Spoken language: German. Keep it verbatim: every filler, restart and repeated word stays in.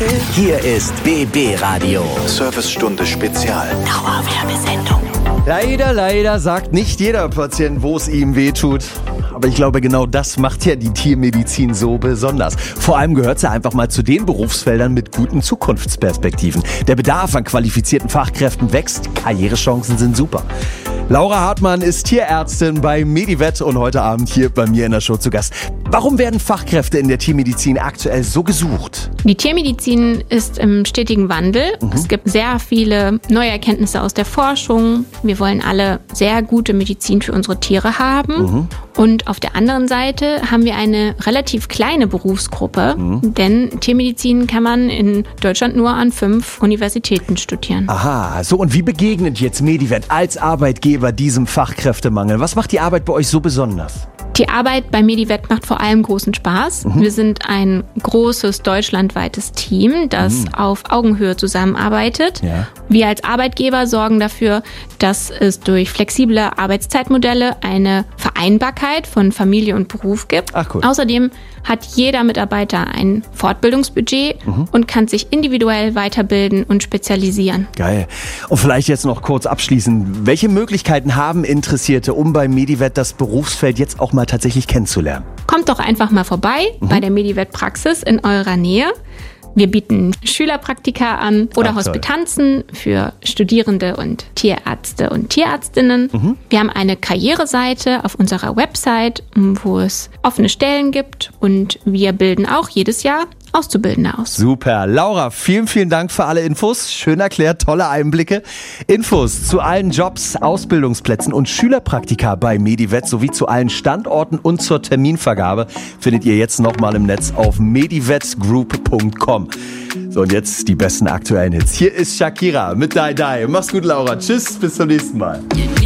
Hier ist B B Radio. Servicestunde Spezial. Dauerwerbesendung. Leider, leider sagt nicht jeder Patient, wo es ihm weh tut. Aber ich glaube, genau das macht ja die Tiermedizin so besonders. Vor allem gehört sie einfach mal zu den Berufsfeldern mit guten Zukunftsperspektiven. Der Bedarf an qualifizierten Fachkräften wächst, Karrierechancen sind super. Laura Hartmann ist Tierärztin bei Medivet und heute Abend hier bei mir in der Show zu Gast. Warum werden Fachkräfte in der Tiermedizin aktuell so gesucht? Die Tiermedizin ist im stetigen Wandel. Mhm. Es gibt sehr viele neue Erkenntnisse aus der Forschung. Wir wollen alle sehr gute Medizin für unsere Tiere haben. Mhm. Und auf der anderen Seite haben wir eine relativ kleine Berufsgruppe, mhm. denn Tiermedizin kann man in Deutschland nur an fünf Universitäten studieren. Aha, so und wie begegnet jetzt Medivet als Arbeitgeber diesem Fachkräftemangel? Was macht die Arbeit bei euch so besonders? Die Arbeit bei Medivet macht vor allem großen Spaß. Mhm. Wir sind ein großes deutschlandweites Team, das mhm. auf Augenhöhe zusammenarbeitet. Ja. Wir als Arbeitgeber sorgen dafür, dass es durch flexible Arbeitszeitmodelle eine Vereinbarkeit von Familie und Beruf gibt. Ach, cool. Außerdem hat jeder Mitarbeiter ein Fortbildungsbudget mhm. und kann sich individuell weiterbilden und spezialisieren. Geil. Und vielleicht jetzt noch kurz abschließend, welche Möglichkeiten haben Interessierte, um bei Medivet das Berufsfeld jetzt auch mal tatsächlich kennenzulernen? Kommt doch einfach mal vorbei mhm. bei der Medivet-Praxis in eurer Nähe. Wir bieten Schülerpraktika an oder Ach, Hospitanzen für Studierende und Tierärzte und Tierärztinnen. Mhm. Wir haben eine Karriereseite auf unserer Website, wo es offene Stellen gibt und wir bilden auch jedes Jahr Auszubildende aus. Super. Laura, vielen, vielen Dank für alle Infos. Schön erklärt, tolle Einblicke. Infos zu allen Jobs, Ausbildungsplätzen und Schülerpraktika bei Medivet sowie zu allen Standorten und zur Terminvergabe findet ihr jetzt nochmal im Netz auf medivetgroup punkt com. So, und jetzt die besten aktuellen Hits. Hier ist Shakira mit Die Die. Mach's gut, Laura. Tschüss, bis zum nächsten Mal.